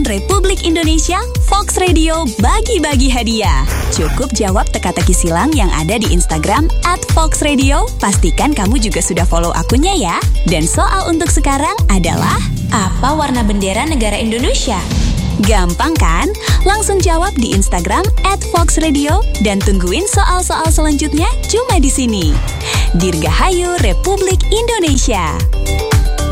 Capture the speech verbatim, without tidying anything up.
Siaran Republik Indonesia, Fox Radio bagi-bagi hadiah. Cukup jawab teka-teki silang yang ada di Instagram at Fox Radio. Pastikan kamu juga sudah follow akunnya ya. Dan soal untuk sekarang adalah, apa warna bendera negara Indonesia? gampang kan? Langsung jawab di Instagram at Fox Radio dan tungguin soal-soal selanjutnya cuma di sini. Dirgahayu Republik Indonesia.